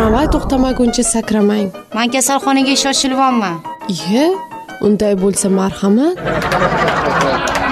Tramvay to'xtamaguncha sakramang. Men kasalxonaga shoshilibman. Iye, unday bo'lsa marhamat.